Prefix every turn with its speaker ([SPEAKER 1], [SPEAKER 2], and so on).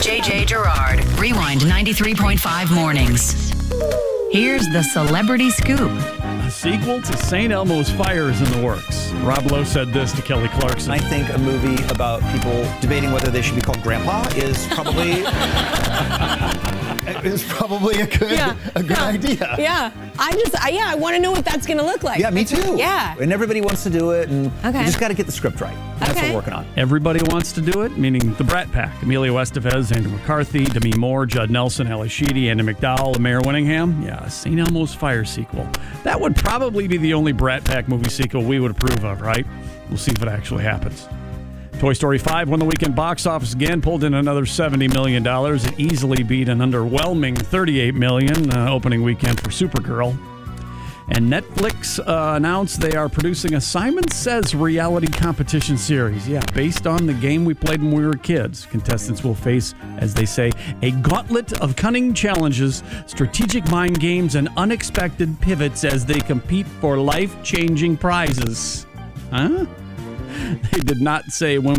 [SPEAKER 1] JJ Gerard. Rewind 93.5 mornings. Here's the celebrity scoop.
[SPEAKER 2] A sequel to St. Elmo's Fire is in the works. Rob Lowe said this to Kelly Clarkson.
[SPEAKER 3] I think a movie about people debating whether they should be called Grandpa is probably a good idea.
[SPEAKER 4] Yeah. I want to know what that's going to look like.
[SPEAKER 3] Yeah, me too.
[SPEAKER 4] Yeah.
[SPEAKER 3] And everybody wants to do it, and
[SPEAKER 4] Okay.
[SPEAKER 3] you just got to get the script right. That's what we're working on.
[SPEAKER 2] Everybody wants to do it, meaning the Brat Pack. Emilio Estevez, Andrew McCarthy, Demi Moore, Judd Nelson, Ali Sheedy, Andy McDowell, and Mayor Winningham. Yeah, St. Elmo's Fire sequel. That would probably be the only Brat Pack movie sequel we would approve of, right? We'll see if it actually happens. Toy Story 5 won the weekend box office again, pulled in another $70 million. It easily beat an underwhelming $38 million opening weekend for Supergirl. And Netflix announced they are producing a Simon Says reality competition series. Yeah, based on the game we played when we were kids. Contestants will face, as they say, a gauntlet of cunning challenges, strategic mind games, and unexpected pivots as they compete for life-changing prizes. Huh? They did not say when